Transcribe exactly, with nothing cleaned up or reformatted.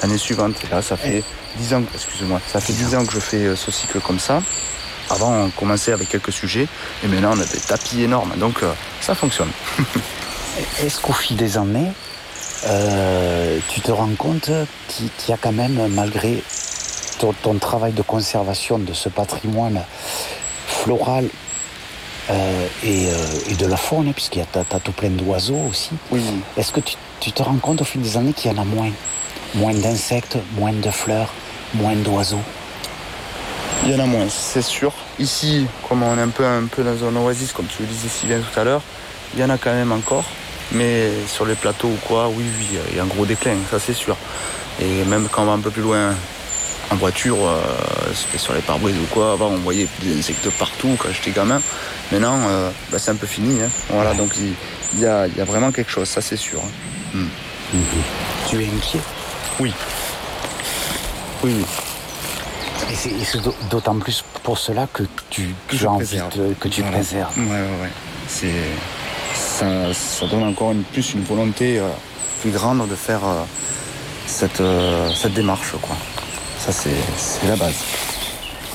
l'année suivante. Et là, ça fait dix ans, excusez-moi, ça fait dix ans que je fais ce cycle comme ça. Avant, on commençait avec quelques sujets, et maintenant, on a des tapis énormes. Donc, euh, ça fonctionne. Est-ce qu'au fil des années, euh, tu te rends compte qu'il y a quand même, malgré ton, ton travail de conservation de ce patrimoine floral euh, et, euh, et de la faune, puisqu'il y a t'as tout plein d'oiseaux aussi, oui. Est-ce que tu, tu te rends compte au fil des années qu'il y en a moins? Moins d'insectes, moins de fleurs, moins d'oiseaux? Il y en a moins, c'est sûr. Ici, comme on est un peu, un peu dans un oasis, comme tu le disais si bien tout à l'heure, il y en a quand même encore. Mais sur les plateaux ou quoi, oui, oui, il y a un gros déclin, ça c'est sûr. Et même quand on va un peu plus loin en voiture, euh, sur les pare-brises ou quoi, avant on voyait des insectes partout quand j'étais gamin. Maintenant, euh, bah, c'est un peu fini. Hein. Voilà, donc il, il, y a, il y a vraiment quelque chose, ça c'est sûr. Hein. Mm. Mm-hmm. Tu es inquiet? Oui. Oui, oui. Et c'est, et c'est d'autant plus pour cela que tu, que tu as envie préserve. de, que tu voilà. préserves. Ouais, ouais, ouais. C'est, ça, ça donne encore une, plus une volonté euh, plus grande de faire euh, cette, euh, cette démarche, quoi. Ça, c'est, c'est la base.